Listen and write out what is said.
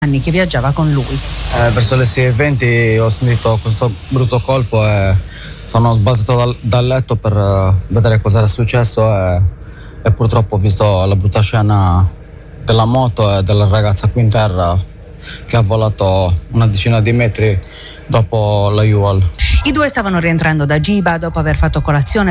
anni che viaggiava con lui. Verso le 6:20 ho sentito questo brutto colpo e sono sbalzato dal letto per vedere cosa era successo e purtroppo ho visto la brutta scena della moto e della ragazza qui in terra che ha volato una decina di metri dopo la U-Haul. I due stavano rientrando da Giba dopo aver fatto colazione